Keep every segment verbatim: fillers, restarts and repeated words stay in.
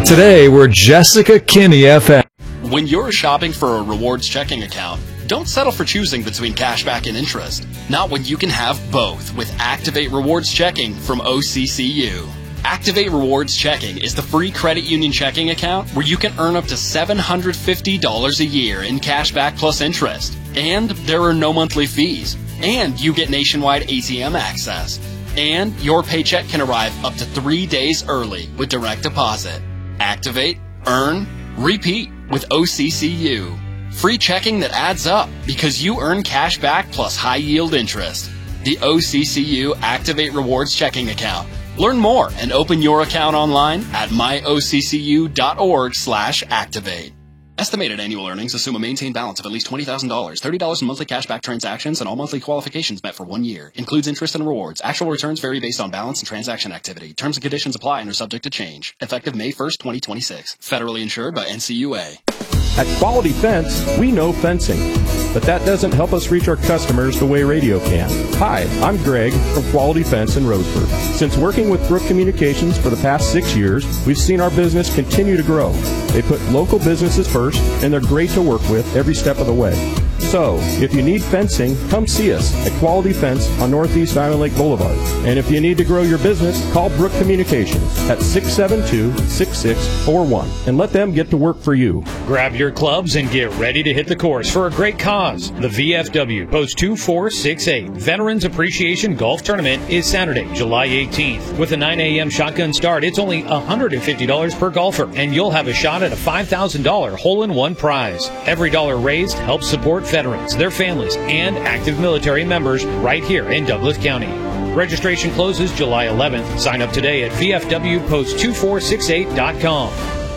Today, we're Jessica Kinney F M. When you're shopping for a rewards checking account, don't settle for choosing between cashback and interest. Not when you can have both with Activate Rewards Checking from O C C U. Activate Rewards Checking is the free credit union checking account where you can earn up to seven hundred fifty dollars a year in cashback plus interest. And there are no monthly fees. And you get nationwide A T M access. And your paycheck can arrive up to three days early with direct deposit. Activate, earn, repeat with O C C U. Free checking that adds up because you earn cash back plus high yield interest. The O C C U Activate Rewards Checking Account. Learn more and open your account online at my o c c u dot org slash activate. Estimated annual earnings assume a maintained balance of at least twenty thousand dollars, thirty dollars in monthly cashback transactions, and all monthly qualifications met for one year. Includes interest and rewards. Actual returns vary based on balance and transaction activity. Terms and conditions apply and are subject to change. Effective May first, twenty twenty-six. Federally insured by N C U A. At Quality Fence, we know fencing, but that doesn't help us reach our customers the way radio can. Hi, I'm Greg from Quality Fence in Roseburg. Since working with Brook Communications for the past six years, we've seen our business continue to grow. They put local businesses first, and they're great to work with every step of the way. So, if you need fencing, come see us at Quality Fence on Northeast Island Lake Boulevard. And if you need to grow your business, call Brook Communications at six seven two, six six four one and let them get to work for you. Grab your clubs and get ready to hit the course for a great cause. The V F W Post two four six eight Veterans Appreciation Golf Tournament is Saturday, July eighteenth. With a nine a.m. shotgun start, it's only one hundred fifty dollars per golfer, and you'll have a shot at a five thousand dollars hole-in-one prize. Every dollar raised helps support veterans, their families, and active military members right here in Douglas County. Registration closes July eleventh. Sign up today at v f w post two four six eight dot com.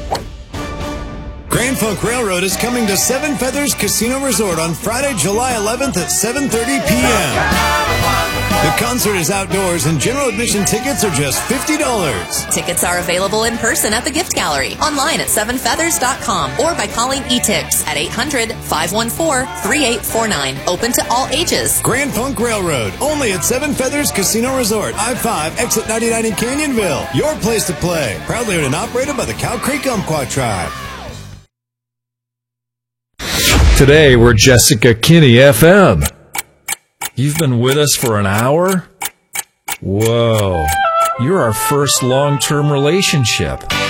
Grand Funk Railroad is coming to Seven Feathers Casino Resort on Friday, July eleventh at seven thirty p.m. The concert is outdoors and general admission tickets are just fifty dollars. Tickets are available in person at the Gift Gallery, online at seven feathers dot com, or by calling E T I X at eight hundred, five one four, three eight four nine. Open to all ages. Grand Funk Railroad, only at Seven Feathers Casino Resort, I five, exit ninety-nine in Canyonville. Your place to play. Proudly owned and operated by the Cow Creek Umpqua Tribe. Today, we're Jessica Kinney F M. You've been with us for an hour? Whoa. You're our first long-term relationship.